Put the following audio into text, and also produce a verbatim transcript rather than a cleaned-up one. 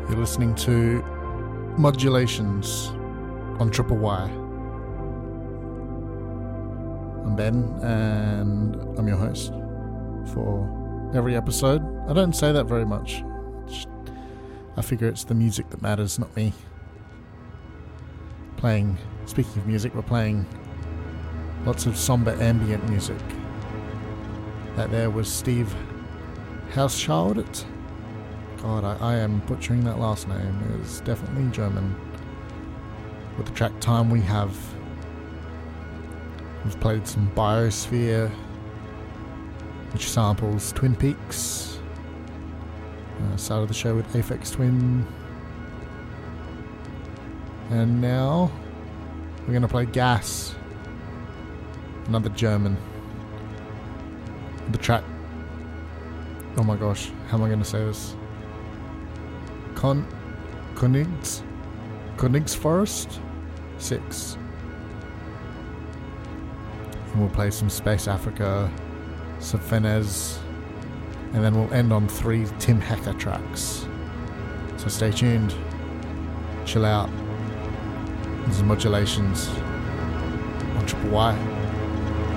You're listening to Modulations on Triple Y. I'm Ben, and I'm your host for every episode. I don't say that very much. Just, I figure it's the music that matters, not me. Playing, speaking of music, we're playing lots of somber ambient music. That there was Steve Hauschild. God, I, I am butchering that last name. It is definitely German. With the track Time We Have. We've played some Biosphere, which samples Twin Peaks. Uh, started the show with Aphex Twin. And now we're going to play Gas. Another German. The track. Oh my gosh, how am I going to say this? Con Königs Königsforest six. And we'll play some Space Africa, Sophenez, and then we'll end on three Tim Hacker tracks. So stay tuned, chill out. This is Modulations on Triple Y.